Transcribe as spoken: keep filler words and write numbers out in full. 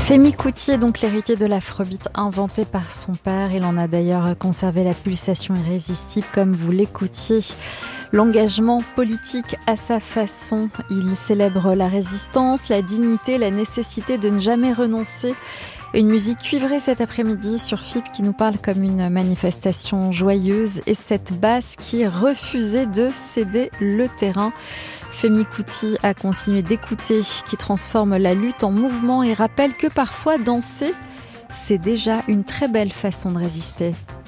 Femi Kuti est donc l'héritier de l'afrobeat inventé par son père. Il en a d'ailleurs conservé la pulsation irrésistible comme vous l'écoutiez. L'engagement politique à sa façon. Il célèbre la résistance, la dignité, la nécessité de ne jamais renoncer. Une musique cuivrée cet après-midi sur F I P qui nous parle comme une manifestation joyeuse et cette basse qui refusait de céder le terrain. Femi Kuti a continué d'écouter, qui transforme la lutte en mouvement et rappelle que parfois danser, c'est déjà une très belle façon de résister.